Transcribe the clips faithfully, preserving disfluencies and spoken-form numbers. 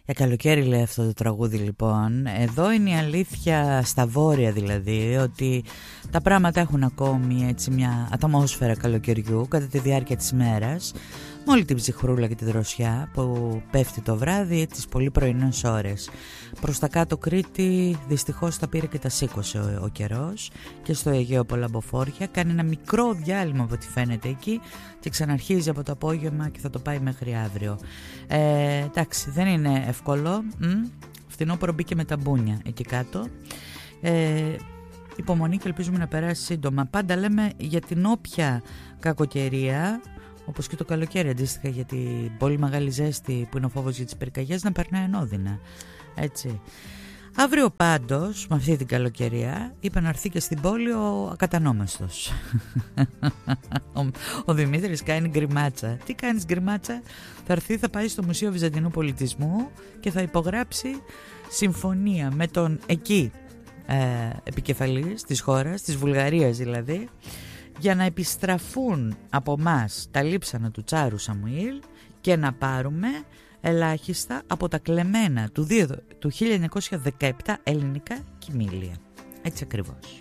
Για καλοκαίρι λέει αυτό το τραγούδι λοιπόν. Εδώ είναι η αλήθεια στα βόρεια δηλαδή, ότι τα πράγματα έχουν ακόμη έτσι μια ατμόσφαιρα καλοκαιριού κατά τη διάρκεια της μέρας, με όλη την ψυχρούλα και τη δροσιά που πέφτει το βράδυ τις πολύ πρωινές ώρες. Προς τα κάτω Κρήτη δυστυχώς τα πήρε και τα σήκωσε ο, ο καιρός, και στο Αιγαίο πολλά μποφόρια. Κάνει ένα μικρό διάλειμμα από ό,τι φαίνεται εκεί και ξαναρχίζει από το απόγευμα και θα το πάει μέχρι αύριο. Ε, εντάξει, δεν είναι εύκολο. Μ? Φθινόπωρο μπήκε με τα μπούνια εκεί κάτω. Ε, υπομονή και ελπίζουμε να περάσει σύντομα. Πάντα λέμε για την όποια κακοκαιρία, όπως και το καλοκαίρι αντίστοιχα, για την πολύ μεγάλη ζέστη που είναι ο φόβος για τις πυρκαγιές, να περνάει ενώδυνα. Έτσι. Αύριο πάντως, με αυτή την καλοκαιρία, είπε να έρθει και στην πόλη ο ακατανόμαστος. ο, ο Δημήτρης κάνει γκριμάτσα. Τι κάνεις γκριμάτσα? Θα έρθει, θα πάει στο Μουσείο Βυζαντινού Πολιτισμού και θα υπογράψει συμφωνία με τον εκεί ε, επικεφαλής της χώρας, της Βουλγαρίας δηλαδή, για να επιστραφούν από μας τα λείψανα του Τσάρου Σαμουήλ και να πάρουμε ελάχιστα από τα κλεμμένα του, του χίλια εννιακόσια δεκαεπτά ελληνικά κοιμήλια. Έτσι ακριβώς.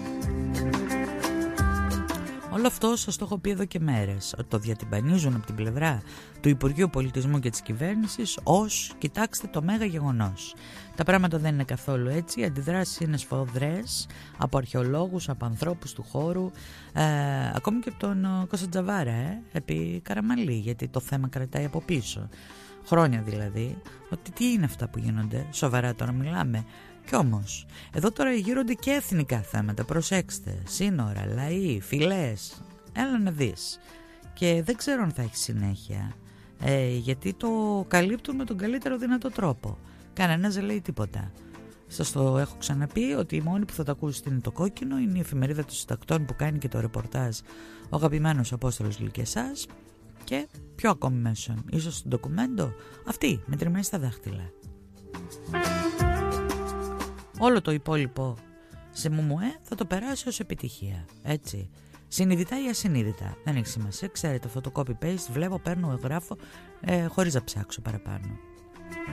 Όλο αυτό σας το έχω πει εδώ και μέρες, ότι το διατυμπανίζουν από την πλευρά του Υπουργείου Πολιτισμού και της κυβέρνησης ως «κοιτάξτε το μέγα γεγονός». Τα πράγματα δεν είναι καθόλου έτσι, οι αντιδράσεις είναι σφοδρές από αρχαιολόγους, από ανθρώπους του χώρου, ε, ακόμη και από τον Κώστα Τζαβάρα, ε, επί Καραμαλή, γιατί το θέμα κρατάει από πίσω. Χρόνια δηλαδή, ότι τι είναι αυτά που γίνονται, σοβαρά τώρα μιλάμε. Κι όμως, εδώ τώρα γύρονται και εθνικά θέματα, προσέξτε, σύνορα, λαοί, φυλές, έλα να δεις. Και δεν ξέρω αν θα έχει συνέχεια, ε, γιατί το καλύπτουν με τον καλύτερο δυνατό τρόπο. Κανένας δεν λέει τίποτα. Σας το έχω ξαναπεί ότι η μόνη που θα το ακούσει είναι το Κόκκινο, είναι η εφημερίδα των συντακτών που κάνει και το ρεπορτάζ ο αγαπημένος Απόστολος Λυκεσάς, και πιο ακόμη μέσον, ίσως στο ντοκουμέντο, αυτή μετρημένη στα δάχτυλα. Όλο το υπόλοιπο σε μουμουέ θα το περάσει ως επιτυχία, έτσι. Συνειδητά ή ασυνείδητα, δεν έχει σημασία. Ξέρετε, αυτό το copy-paste βλέπω, παίρνω, γράφω, ε, χωρίς να ψάξω παραπάνω.